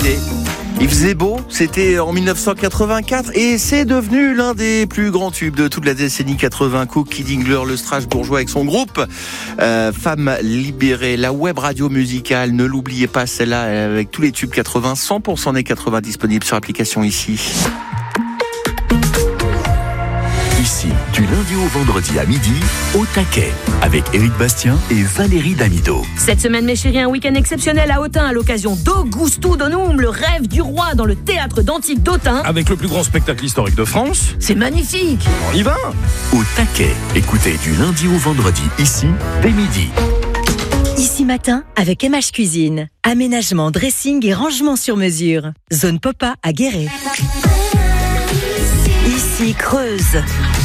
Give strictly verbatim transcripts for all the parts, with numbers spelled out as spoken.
l'été. Il faisait beau, c'était en dix-neuf cent quatre-vingt-quatre et c'est devenu l'un des plus grands tubes de toute la décennie quatre-vingts. Cookie Dingler, le Strasbourgeois avec son groupe euh, Femmes libérées, la web radio musicale, ne l'oubliez pas celle-là, avec tous les tubes quatre-vingts, cent pour cent des quatre-vingts disponibles sur l'application ici. Ici, du lundi au vendredi à midi, au taquet, avec Éric Bastien et Valérie Damido. Cette semaine, mes chéris, un week-end exceptionnel à Autun à l'occasion d'Augusto Donum, le rêve du roi dans le théâtre d'Antique d'Autun. Avec le plus grand spectacle historique de France. C'est magnifique. On y va. Au taquet, écoutez du lundi au vendredi, ici, dès midi. Ici matin, avec M H Cuisine. Aménagement, dressing et rangement sur mesure. Zone Popa à Guéret. Ici Creuse.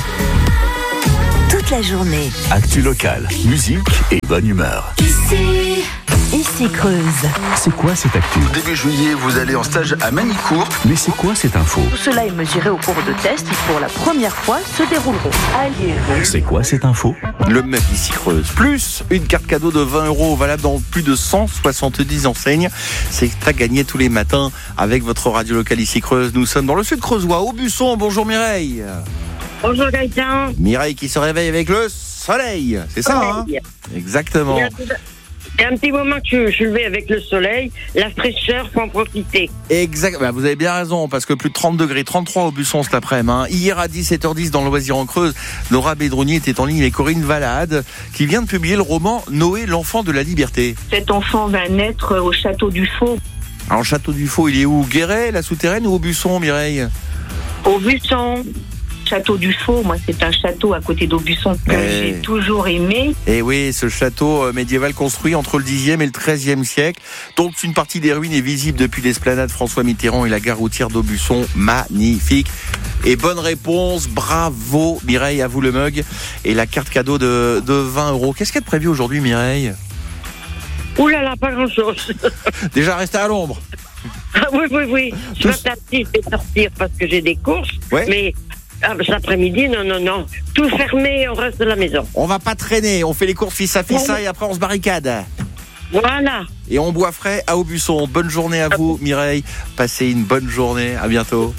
Toute la journée. Actu local, musique et bonne humeur. Ici, ici Creuse. C'est quoi cette actu? Début juillet, vous allez en stage à Manicourt. Mais c'est quoi cette info? Tout cela est mesuré au cours de tests qui, pour la première fois, se dérouleront à Liévin. C'est quoi cette info? Le mec ici Creuse. Plus une carte cadeau de vingt euros valable dans plus de cent soixante-dix enseignes. C'est à gagner tous les matins avec votre radio locale ici Creuse. Nous sommes dans le sud creusois, au Busson. Bonjour Mireille. Bonjour Gaëtan. Mireille qui se réveille avec le soleil. C'est ça, hein? Exactement. Il y a, il y a un petit moment que je, je suis levé avec le soleil. La fraîcheur, faut en profiter. Exact. Bah, vous avez bien raison, parce que plus de trente degrés, trente-trois au Busson cet après-midi. Hein. Hier à dix-sept heures dix dans le Loisir en Creuse, Laura Bédroni était en ligne avec Corinne Valade, qui vient de publier le roman Noé, l'enfant de la liberté. Cet enfant va naître au château du Faux. Alors, le château du Faux, il est où? Guéret, la souterraine, ou au Busson, Mireille? Au Busson. Château du Faux, moi c'est un château à côté d'Aubusson que hey. j'ai toujours aimé. Et oui, ce château médiéval construit entre le dixième et le treizième siècle. Donc une partie des ruines est visible depuis l'esplanade François Mitterrand et la gare routière d'Aubusson. Magnifique. Et bonne réponse, bravo Mireille, à vous le mug. Et la carte cadeau de, de vingt euros. Qu'est-ce qu'il y a de prévu aujourd'hui Mireille? Ouh là là, pas grand-chose. Déjà rester à l'ombre. Ah oui, oui, oui. Je vais partir, je vais sortir parce que j'ai des courses. Ouais. Mais ah, cet après-midi, non, non, non. Tout fermé, on reste à la maison. On va pas traîner, on fait les courses fissa fissa ouais. Et après on se barricade. Voilà. Et on boit frais à Aubusson. Bonne journée à vous Mireille. Passez une bonne journée, à bientôt.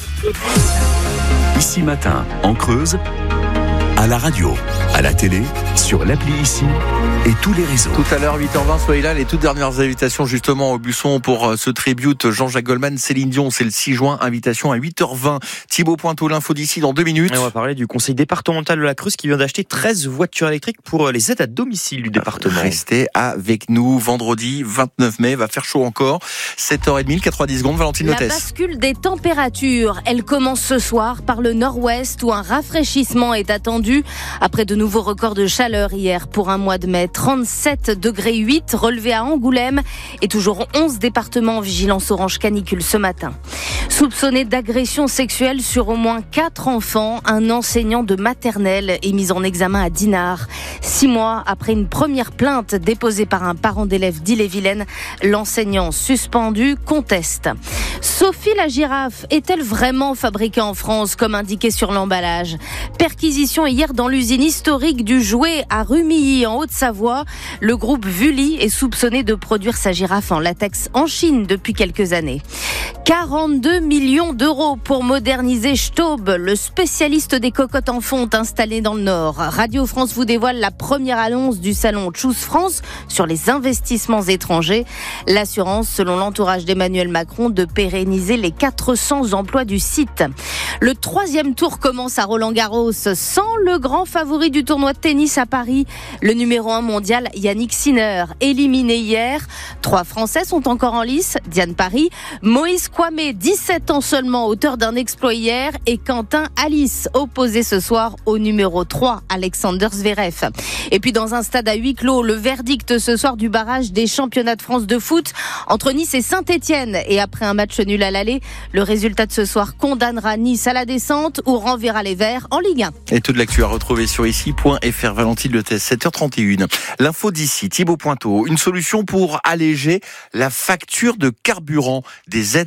Ici matin, en Creuse, à la radio, à la télé, sur l'appli Ici et tous les réseaux. Tout à l'heure, huit heures vingt, soyez là. Les toutes dernières invitations justement au Busson pour ce tribute Jean-Jacques Goldman, Céline Dion. C'est le six juin. Invitation à huit heures vingt. Thibaut Pointeau, l'info d'ici dans deux minutes. Et on va parler du conseil départemental de la Creuse qui vient d'acheter treize voitures électriques pour les aides à domicile du département. Restez avec nous vendredi vingt-neuf mai. Va faire chaud encore. sept heures trente, quatre-vingt-dix secondes. Valentine La Notès. bascule des températures. Elle commence ce soir par le nord-ouest où un rafraîchissement est attendu après de nouveaux records de chaleur hier pour un mois de mai. trente-sept degrés huit relevés à Angoulême et toujours onze départements en vigilance orange canicule ce matin. Soupçonné d'agression sexuelle sur au moins quatre enfants, un enseignant de maternelle est mis en examen à Dinard. Six mois après une première plainte déposée par un parent d'élève d'Ille-et-Vilaine, l'enseignant suspendu conteste. Sophie la girafe est-elle vraiment fabriquée en France comme indiqué sur l'emballage? Perquisition hier dans l'usine historique du jouet à Rumilly en Haute-Savoie. Le groupe Vully est soupçonné de produire sa girafe en latex en Chine depuis quelques années. quarante-deux millions d'euros pour moderniser Staub, le spécialiste des cocottes en fonte installé dans le Nord. Radio France vous dévoile la première annonce du salon Choose France sur les investissements étrangers. L'assurance, selon l'entourage d'Emmanuel Macron, de pérenniser les quatre cents emplois du site. Le troisième tour commence à Roland-Garros sans le grand favori du tournoi de tennis à Paris, le numéro un mondial Yannick Sinner, éliminé hier. Trois Français sont encore en lice, Diane Paris, Moïse Kouamé, dix-sept ans seulement, auteur d'un exploit hier, et Quentin Alice, opposé ce soir au numéro trois, Alexander Zverev. Et puis dans un stade à huis clos, le verdict ce soir du barrage des championnats de France de foot entre Nice et Saint-Etienne. Et après un match nul à l'aller, le résultat de ce soir condamnera Nice à la descente ou renverra les Verts en Ligue un. Et toute l'actu à retrouver sur ici point f r. Valentine Le Test, sept heures trente et une. L'info d'ici, Thibaut Pointeau. Une solution pour alléger la facture de carburant des aides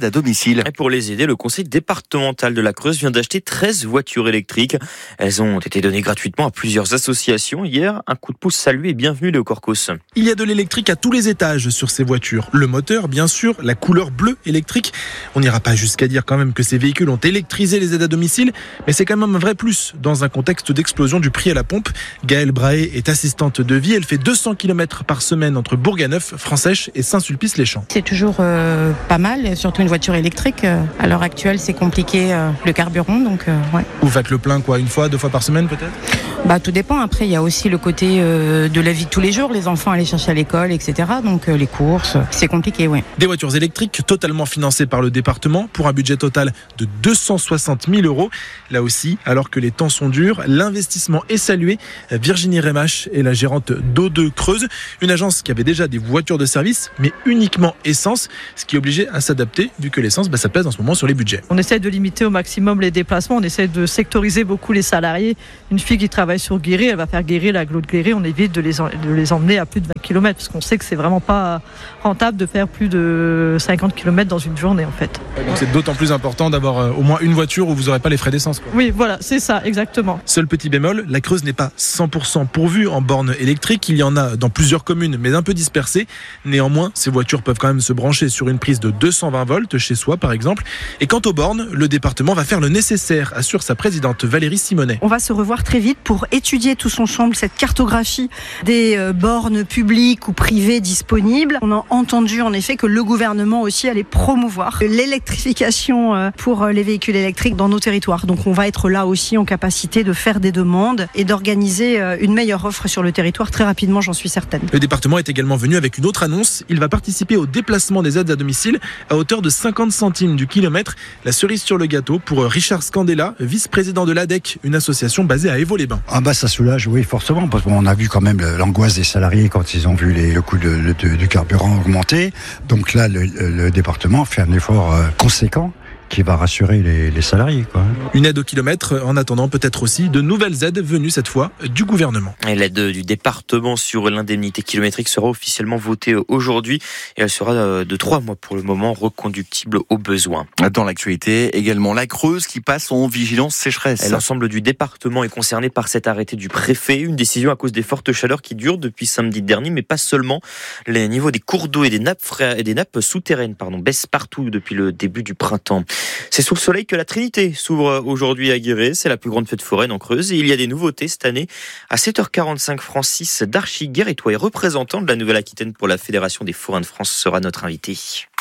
aides à domicile. Et pour les aider, le conseil départemental de la Creuse vient d'acheter treize voitures électriques. Elles ont été données gratuitement à plusieurs associations. Hier, un coup de pouce salué et bienvenue Léo Corcos. Il y a de l'électrique à tous les étages sur ces voitures. Le moteur, bien sûr, la couleur bleue électrique. On n'ira pas jusqu'à dire quand même que ces véhicules ont électrisé les aides à domicile, mais c'est quand même un vrai plus dans un contexte d'explosion du prix à la pompe. Gaëlle Brahe est assistante de vie. Elle fait deux cents kilomètres par semaine entre Bourganeuf, Francèche et Saint-Sulpice-les-Champs. C'est toujours euh, pas mal, surtout une voiture électrique. À l'heure actuelle, c'est compliqué euh, le carburant, donc euh, ouais. Vous faites le plein quoi, une fois, deux fois par semaine peut-être ? Bah tout dépend. Après, il y a aussi le côté euh, de la vie de tous les jours, les enfants aller chercher à l'école, et cetera. Donc euh, les courses, c'est compliqué, oui. Des voitures électriques totalement financées par le département pour un budget total de deux cent soixante mille euros. Là aussi, alors que les temps sont durs, l'investissement est salué. Virginie Rémache est la gérante d'O deux Creuse, une agence qui avait déjà des voitures de service, mais uniquement essence, ce qui est obligé à s'adapter vu que l'essence, bah, ça pèse en ce moment sur les budgets. On essaie de limiter au maximum les déplacements, on essaie de sectoriser beaucoup les salariés. Une fille qui travaille sur Guéret, elle va faire Guéret, la Glo de Guéret, on évite de les, en, de les emmener à plus de vingt kilomètres parce qu'on sait que c'est vraiment pas rentable de faire plus de cinquante kilomètres dans une journée en fait. Donc c'est d'autant plus important d'avoir euh, au moins une voiture où vous n'aurez pas les frais d'essence, quoi. Oui, voilà, c'est ça, exactement. Seul petit bémol, la Creuse n'est pas cent pour cent pourvue en bornes électriques. Il y en a dans plusieurs communes, mais un peu dispersées. Néanmoins, ces voitures peuvent quand même se brancher sur une prise de deux cent vingt volts chez soi, par exemple. Et quant aux bornes, le département va faire le nécessaire, assure sa présidente Valérie Simonet. On va se revoir très vite pour étudier tous ensemble cette cartographie des euh, bornes publiques ou privées disponibles. On a entendu en effet que le gouvernement aussi allait promouvoir l'électrification euh, pour les véhicules électriques dans nos territoires. Donc on va être là aussi en capacité de faire des demandes et d'organiser euh, une meilleure offre sur le territoire très rapidement, j'en suis certaine. Le département est également venu avec une autre annonce. Il va participer au déplacement des aides à domicile à hauteur de cinquante centimes du kilomètre. La cerise sur le gâteau pour Richard Scandella, vice-président de l'A D E C, une association basée à Évaux-les-Bains. Ah bah ça soulage, oui, forcément, parce qu'on a vu quand même l'angoisse des salariés quand ils ont vu les, le coût de, de, du carburant augmenter. Donc là, le, le département fait un effort euh, conséquent qui va rassurer les, les salariés, quoi. Une aide au kilomètre, en attendant peut-être aussi de nouvelles aides venues cette fois du gouvernement. Et l'aide du département sur l'indemnité kilométrique sera officiellement votée aujourd'hui et elle sera de trois mois pour le moment, reconductible au besoin. Dans l'actualité, également la Creuse qui passe en vigilance sécheresse. Et l'ensemble du département est concerné par cet arrêté du préfet, une décision à cause des fortes chaleurs qui durent depuis samedi dernier, mais pas seulement. Les niveaux des cours d'eau et des nappes, fra... et des nappes souterraines pardon, baissent partout depuis le début du printemps. C'est sous le soleil que la Trinité s'ouvre aujourd'hui à Guéret. C'est la plus grande fête foraine en Creuse. Et il y a des nouveautés cette année. À sept heures quarante-cinq, Francis Darchy Guérétois, représentant de la Nouvelle-Aquitaine pour la Fédération des forains de France, sera notre invité.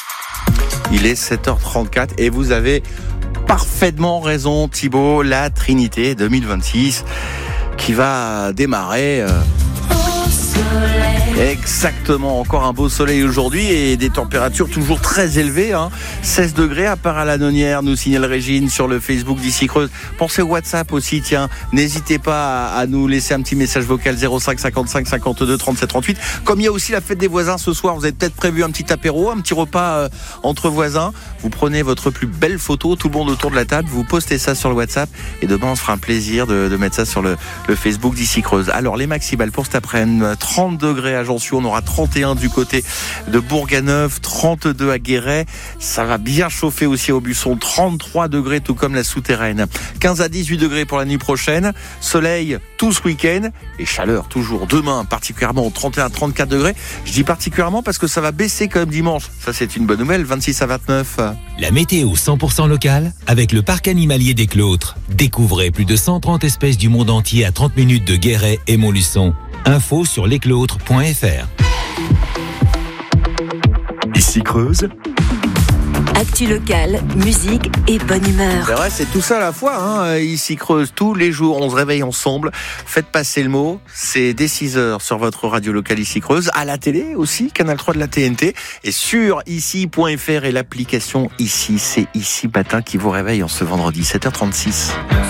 Il est sept heures trente-quatre et vous avez parfaitement raison, Thibaut. La Trinité deux mille vingt-six qui va démarrer... Euh... Exactement, encore un beau soleil aujourd'hui et des températures toujours très élevées, hein. seize degrés à Paray-la-Nonière, nous signale Régine sur le Facebook d'Ici Creuse. Pensez au WhatsApp aussi, tiens, n'hésitez pas à nous laisser un petit message vocal zéro cinq cinquante-cinq cinquante-deux trente-sept trente-huit. Comme il y a aussi la fête des voisins ce soir, vous avez peut-être prévu un petit apéro, un petit repas euh, entre voisins. Vous prenez votre plus belle photo, tout le monde autour de la table, vous postez ça sur le WhatsApp et demain on se fera un plaisir de, de mettre ça sur le, le Facebook d'Ici Creuse. Alors les maximales pour cet après-midi, trente degrés à Jonction, on aura trente et un du côté de Bourganeuf, trente-deux à Guéret, ça va bien chauffer aussi au Buisson, trente-trois degrés tout comme la souterraine, quinze à dix-huit degrés pour la nuit prochaine, soleil tout ce week-end et chaleur toujours demain particulièrement trente et un à trente-quatre degrés. Je dis particulièrement parce que ça va baisser quand même dimanche, ça c'est une bonne nouvelle, vingt-six à vingt-neuf. La météo cent pour cent locale avec le parc animalier des Clôtres. Découvrez plus de cent trente espèces du monde entier à trente minutes de Guéret et Montluçon. Info sur lesclôtres point f r. Ici Creuse. Actu locale, musique et bonne humeur. C'est vrai, c'est tout ça à la fois, hein. Ici Creuse, tous les jours, on se réveille ensemble. Faites passer le mot. C'est dès six heures sur votre radio locale Ici Creuse. À la télé aussi, Canal trois de la T N T. Et sur ici point f r et l'application Ici. C'est Ici Matin qui vous réveille en ce vendredi sept heures trente-six.